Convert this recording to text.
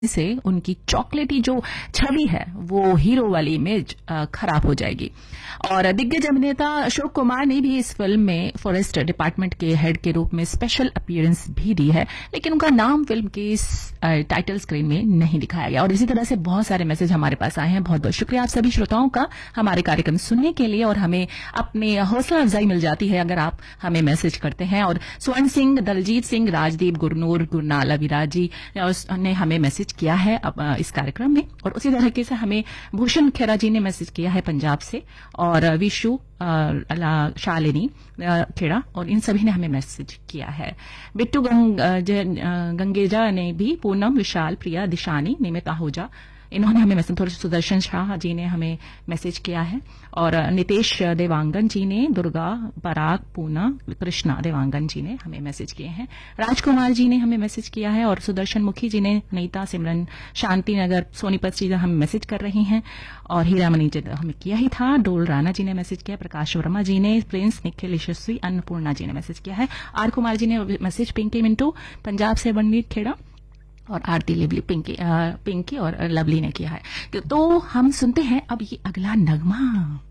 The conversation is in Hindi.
से उनकी चॉकलेटी जो छवि है वो हीरो वाली इमेज खराब हो जाएगी। और दिग्गज अभिनेता अशोक कुमार ने भी इस फिल्म में फॉरेस्ट डिपार्टमेंट के हेड के रूप में स्पेशल अपीयरेंस भी दी है, लेकिन उनका नाम फिल्म के टाइटल स्क्रीन में नहीं दिखाया गया। और इसी तरह से बहुत सारे मैसेज हमारे पास आए हैं। बहुत बहुत शुक्रिया आप सभी श्रोताओं का हमारे कार्यक्रम सुनने के लिए, और हमें अपनी हौसला अफजाई मिल जाती है अगर आप हमें मैसेज करते हैं। और स्वर्ण सिंह, दलजीत सिंह, राजदीप, गुरनूर, गुरनाल, अविराज जी ने हमें मैसेज किया है अब इस कार्यक्रम में। और उसी तरीके से हमें भूषण खेरा जी ने मैसेज किया है पंजाब से, और विशु शालिनी खेड़ा, और इन सभी ने हमें मैसेज किया है। बिट्टू गंगेजा ने भी, पूनम, विशाल, प्रिया, दिशानी, निमित आहूजा, इन्होंने हमें मैसेज, थोड़े सुदर्शन शाह जी ने हमें मैसेज किया है, और नितेश देवांगन जी ने, दुर्गा, पराग, पूना, कृष्णा देवांगन जी ने हमें मैसेज किए हैं। राजकुमार जी ने हमें मैसेज किया है, और सुदर्शन मुखी जी ने, नीता, सिमरन, शांति नगर, सोनीपत जी हमें मैसेज कर रही हैं, और हीरामणि जी हमें किया ही था। डोल राणा जी ने मैसेज किया, प्रकाश वर्मा जी ने, प्रिंस, निखिल, यशस्वी, अन्नपूर्णा जी ने मैसेज किया है। आर कुमार जी ने मैसेज, पिंकी मिंटू पंजाब से, बनवीर खेड़ा, और आरती लिवली, पिंकी और लवली ने किया है। तो हम सुनते हैं अब ये अगला नगमा।